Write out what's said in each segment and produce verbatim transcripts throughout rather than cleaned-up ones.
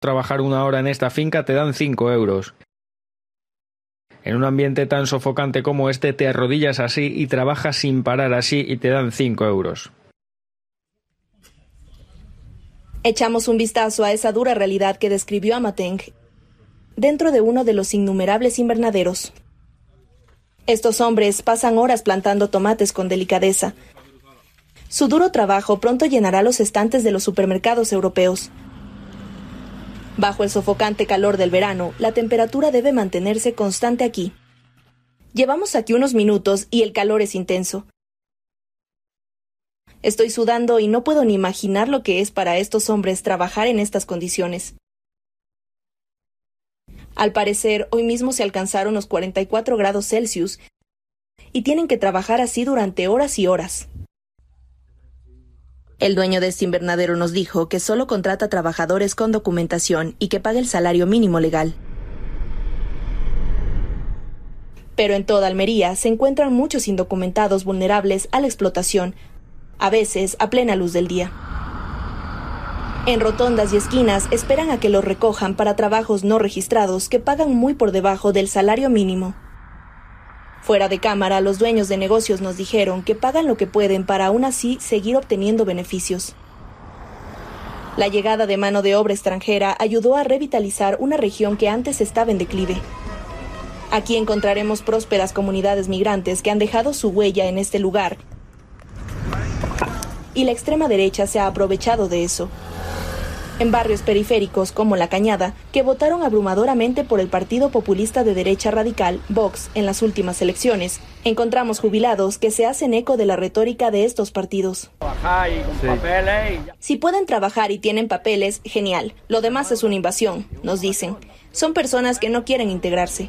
trabajar una hora en esta finca te dan cinco euros. En un ambiente tan sofocante como este te arrodillas así y trabajas sin parar así y te dan cinco euros. Echamos un vistazo a esa dura realidad que describió Amateng dentro de uno de los innumerables invernaderos. Estos hombres pasan horas plantando tomates con delicadeza. Su duro trabajo pronto llenará los estantes de los supermercados europeos. Bajo el sofocante calor del verano, la temperatura debe mantenerse constante aquí. Llevamos aquí unos minutos y el calor es intenso. Estoy sudando y no puedo ni imaginar lo que es para estos hombres trabajar en estas condiciones. Al parecer, hoy mismo se alcanzaron los cuarenta y cuatro grados Celsius y tienen que trabajar así durante horas y horas. El dueño de este invernadero nos dijo que solo contrata trabajadores con documentación y que paga el salario mínimo legal. Pero en toda Almería se encuentran muchos indocumentados vulnerables a la explotación, a veces a plena luz del día. En rotondas y esquinas esperan a que los recojan para trabajos no registrados que pagan muy por debajo del salario mínimo. Fuera de cámara, los dueños de negocios nos dijeron que pagan lo que pueden para aún así seguir obteniendo beneficios. La llegada de mano de obra extranjera ayudó a revitalizar una región que antes estaba en declive. Aquí encontraremos prósperas comunidades migrantes que han dejado su huella en este lugar, y la extrema derecha se ha aprovechado de eso. En barrios periféricos como La Cañada, que votaron abrumadoramente por el partido populista de derecha radical, Vox, en las últimas elecciones, encontramos jubilados que se hacen eco de la retórica de estos partidos. Sí. Si pueden trabajar y tienen papeles, genial. Lo demás es una invasión, nos dicen. Son personas que no quieren integrarse.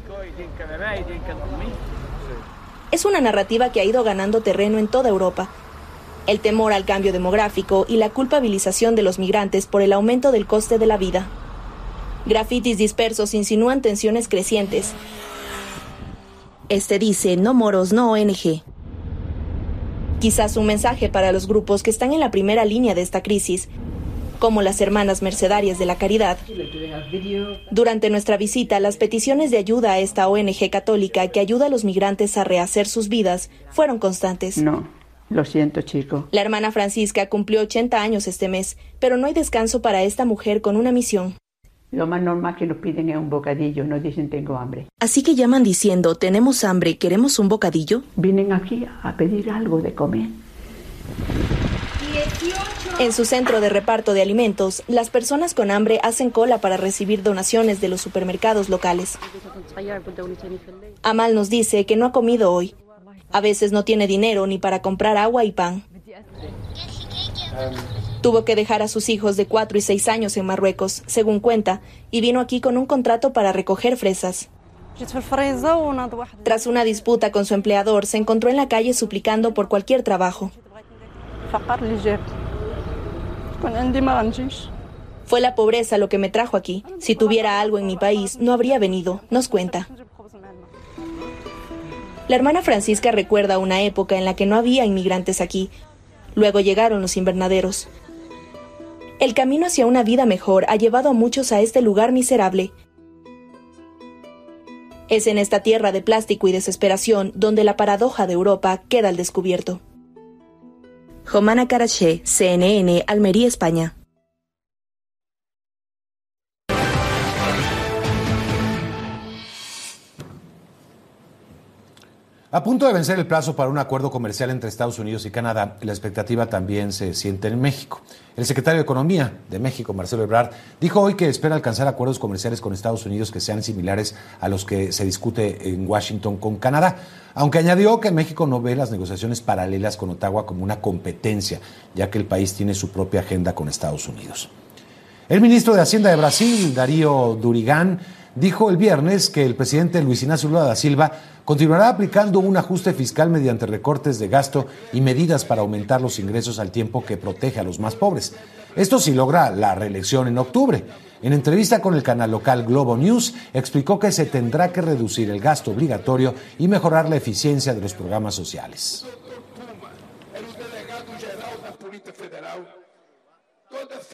Es una narrativa que ha ido ganando terreno en toda Europa. El temor al cambio demográfico y la culpabilización de los migrantes por el aumento del coste de la vida. Grafitis dispersos insinúan tensiones crecientes. Este dice, no moros, no O N G. Quizás un mensaje para los grupos que están en la primera línea de esta crisis, como las Hermanas Mercedarias de la Caridad. Durante nuestra visita, las peticiones de ayuda a esta O N G católica que ayuda a los migrantes a rehacer sus vidas fueron constantes. No. Lo siento, chico. La hermana Francisca cumplió ochenta años este mes, pero no hay descanso para esta mujer con una misión. Lo más normal que nos piden es un bocadillo, nos dicen tengo hambre. Así que llaman diciendo, tenemos hambre, ¿queremos un bocadillo? Vienen aquí a pedir algo de comer. En su centro de reparto de alimentos, las personas con hambre hacen cola para recibir donaciones de los supermercados locales. Amal nos dice que no ha comido hoy. A veces no tiene dinero ni para comprar agua y pan. Tuvo que dejar a sus hijos de cuatro y seis años en Marruecos, según cuenta, y vino aquí con un contrato para recoger fresas. Tras una disputa con su empleador, se encontró en la calle suplicando por cualquier trabajo. Fue la pobreza lo que me trajo aquí. Si tuviera algo en mi país, no habría venido, nos cuenta. La hermana Francisca recuerda una época en la que no había inmigrantes aquí. Luego llegaron los invernaderos. El camino hacia una vida mejor ha llevado a muchos a este lugar miserable. Es en esta tierra de plástico y desesperación donde la paradoja de Europa queda al descubierto. Jomana Caraché, C N N, Almería, España. A punto de vencer el plazo para un acuerdo comercial entre Estados Unidos y Canadá, la expectativa también se siente en México. El secretario de Economía de México, Marcelo Ebrard, dijo hoy que espera alcanzar acuerdos comerciales con Estados Unidos que sean similares a los que se discute en Washington con Canadá, aunque añadió que México no ve las negociaciones paralelas con Ottawa como una competencia, ya que el país tiene su propia agenda con Estados Unidos. El ministro de Hacienda de Brasil, Darío Durigan, dijo el viernes que el presidente Luis Ignacio Lula da Silva continuará aplicando un ajuste fiscal mediante recortes de gasto y medidas para aumentar los ingresos al tiempo que protege a los más pobres. Esto si logra la reelección en octubre. En entrevista con el canal local Globo News, explicó que se tendrá que reducir el gasto obligatorio y mejorar la eficiencia de los programas sociales.